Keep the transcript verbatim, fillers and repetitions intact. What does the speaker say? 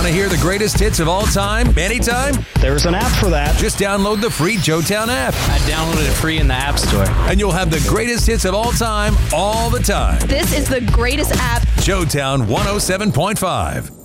Want to hear the greatest hits of all time, anytime? There's an app for that. Just download the free Joetown app. I downloaded it free in the App Store. And you'll have the greatest hits of all time, all the time. This is the greatest app. Joetown one oh seven point five.